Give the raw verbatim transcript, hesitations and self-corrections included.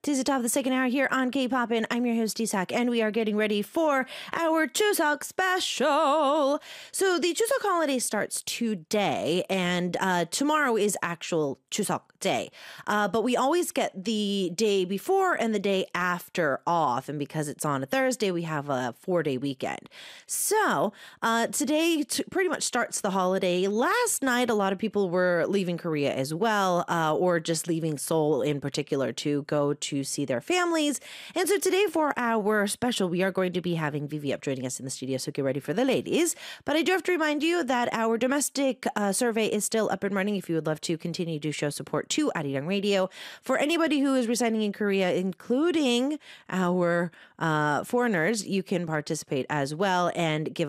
Tis the top of the second hour here on K-Poppin'. I'm your host, Isak, and we are getting ready for our Chuseok special. So the Chuseok holiday starts today, and uh, tomorrow is actual Chuseok day. Uh, but we always get the day before and the day after off, and because it's on a Thursday, we have a four-day weekend. So uh, today t- pretty much starts the holiday. Last night, a lot of people were leaving Korea as well, uh, or just leaving Seoul in particular to go to see their families. And so today for our special, we are going to be having Vivi up joining us in the studio, so get ready for the ladies. But I do have to remind you that our domestic uh, survey is still up and running if you would love to continue to show support to Arirang Radio. For anybody who is residing in Korea, including our uh, foreigners, you can participate as well and give